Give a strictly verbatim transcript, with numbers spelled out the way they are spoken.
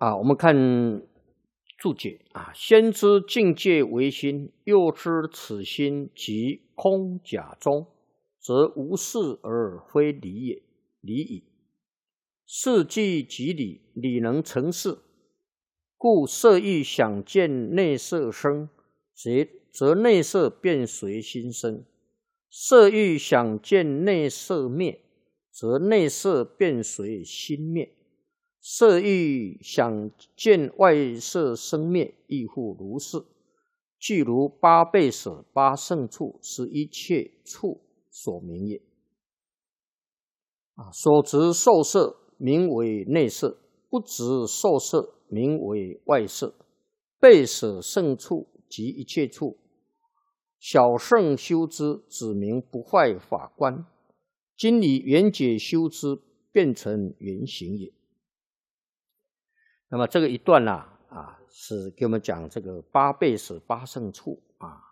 啊，我们看注解啊，先知境界为心，又知此心即空假中，则无事而非理也，理矣。事即即理，理能成事，故色欲想见内色生，则则内色便随心生；色欲想见内色灭，则内色便随心灭。色欲想见外色生灭，亦复如是。具如八倍舍、八胜处，是一切处所名也。啊，所执受色名为内色，不执受色名为外色。倍舍胜处即一切处，小圣修之，指明不坏法观。今以圆解修之，变成圆行也。那么这个一段呢、啊，啊，是给我们讲这个八倍舍八胜处啊。